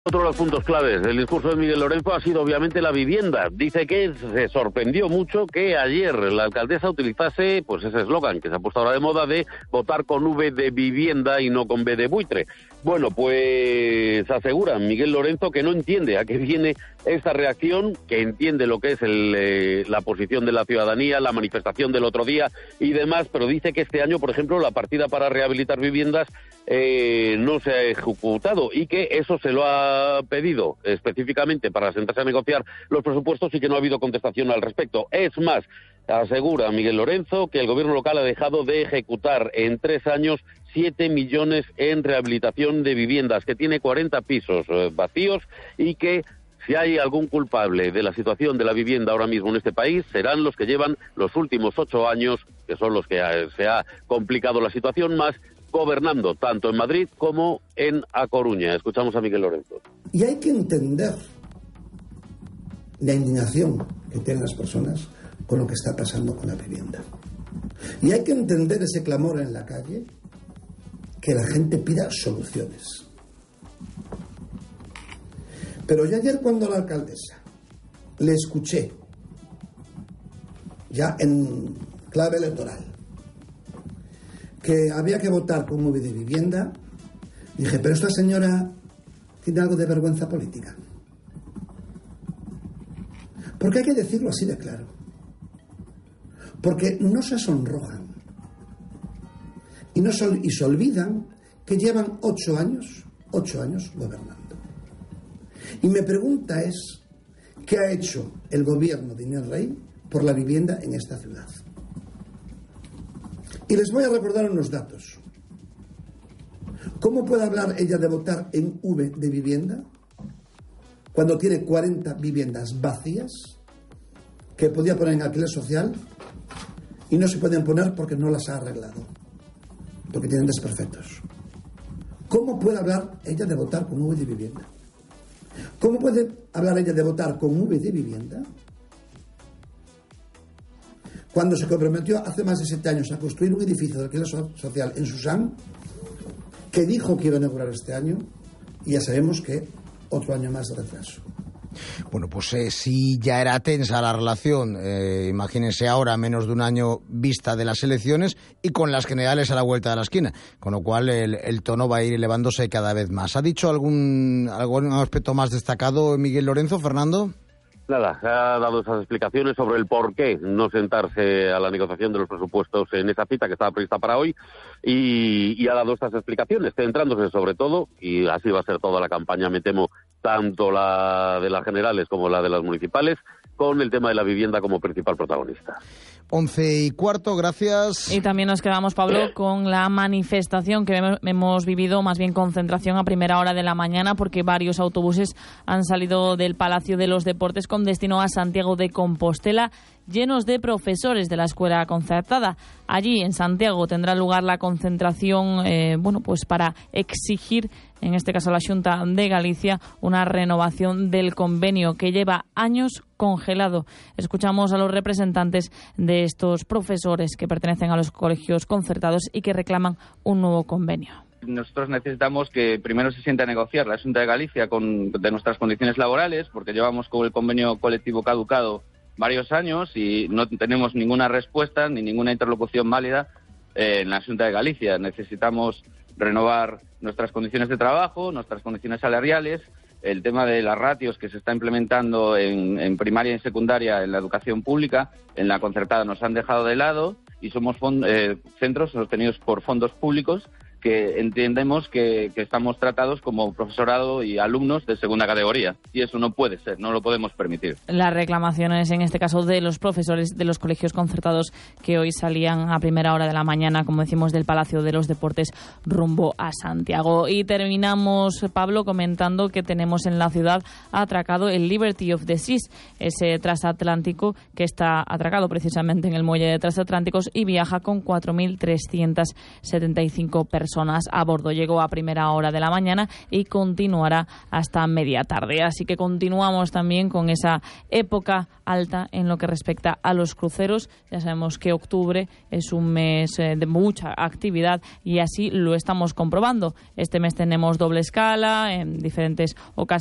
Otro de los puntos claves del discurso de Miguel Lorenzo ha sido obviamente la vivienda. Dice que se sorprendió mucho que ayer la alcaldesa utilizase pues ese eslogan que se ha puesto ahora de moda de votar con V de vivienda y no con B de buitre. Bueno, pues asegura Miguel Lorenzo que no entiende a qué viene esta reacción, que entiende lo que es la posición de la ciudadanía, la manifestación del otro día y demás, pero dice que este año, por ejemplo, la partida para rehabilitar viviendas no se ha ejecutado y que eso se lo ha pedido específicamente para sentarse a negociar los presupuestos y que no ha habido contestación al respecto. Es más, asegura Miguel Lorenzo que el gobierno local ha dejado de ejecutar en 3 años 7 millones en rehabilitación de viviendas, que tiene 40 pisos vacíos y que si hay algún culpable de la situación de la vivienda ahora mismo en este país, serán los que llevan los últimos 8 años, que son los que se ha complicado la situación más, gobernando tanto en Madrid como en A Coruña. Escuchamos a Miguel Lorenzo. Y hay que entender la indignación que tienen las personas con lo que está pasando con la vivienda. Y hay que entender ese clamor en la calle, que la gente pida soluciones. Pero yo ayer, cuando la alcaldesa le escuché, ya en clave electoral, que había que votar con V de vivienda, dije, pero esta señora tiene algo de vergüenza política. Porque hay que decirlo así de claro. Porque no se sonrojan y se olvidan que llevan 8 años gobernando. Y mi pregunta es, ¿qué ha hecho el gobierno de Inés Rey por la vivienda en esta ciudad? Y les voy a recordar unos datos. ¿Cómo puede hablar ella de votar en V de vivienda cuando tiene 40 viviendas vacías que podía poner en alquiler social y no se pueden poner porque no las ha arreglado, porque tienen desperfectos? ¿Cómo puede hablar ella de votar con V de vivienda? ¿Cómo puede hablar ella de votar con V de vivienda cuando se comprometió hace más de 7 años a construir un edificio de alquiler social en Susán, que dijo que iba a inaugurar este año, y ya sabemos que otro año más de retraso? Bueno, pues si ya era tensa la relación, imagínense ahora, menos de un año vista de las elecciones y con las generales a la vuelta de la esquina, con lo cual el tono va a ir elevándose cada vez más. ¿Ha dicho algún aspecto más destacado Miguel Lorenzo, Fernando? Nada, ha dado esas explicaciones sobre el por qué no sentarse a la negociación de los presupuestos en esa cita que estaba prevista para hoy y ha dado estas explicaciones, centrándose sobre todo, y así va a ser toda la campaña, me temo, tanto la de las generales como la de las municipales, con el tema de la vivienda como principal protagonista. 11:15, gracias. Y también nos quedamos, Pablo, con la manifestación que hemos vivido, más bien concentración a primera hora de la mañana, porque varios autobuses han salido del Palacio de los Deportes con destino a Santiago de Compostela, llenos de profesores de la escuela concertada. Allí, en Santiago, tendrá lugar la concentración, pues para exigir, en este caso a la Xunta de Galicia, una renovación del convenio que lleva años congelado. Escuchamos a los representantes de estos profesores que pertenecen a los colegios concertados y que reclaman un nuevo convenio. Nosotros necesitamos que primero se siente a negociar la Xunta de Galicia de nuestras condiciones laborales, porque llevamos con el convenio colectivo caducado varios años y no tenemos ninguna respuesta ni ninguna interlocución válida en la Xunta de Galicia. Necesitamos renovar nuestras condiciones de trabajo, nuestras condiciones salariales, el tema de las ratios que se está implementando en primaria y secundaria en la educación pública, en la concertada nos han dejado de lado y somos centros sostenidos por fondos públicos que entendemos que estamos tratados como profesorado y alumnos de segunda categoría. Y eso no puede ser, no lo podemos permitir. Las reclamaciones, en este caso, de los profesores de los colegios concertados que hoy salían a primera hora de la mañana, como decimos, del Palacio de los Deportes rumbo a Santiago. Y terminamos, Pablo, comentando que tenemos en la ciudad atracado el Liberty of the Seas, ese transatlántico que está atracado precisamente en el muelle de transatlánticos y viaja con 4.375 personas. personas a bordo. Llegó a primera hora de la mañana y continuará hasta media tarde. Así que continuamos también con esa época alta en lo que respecta a los cruceros. Ya sabemos que octubre es un mes de mucha actividad y así lo estamos comprobando. Este mes tenemos doble escala en diferentes ocasiones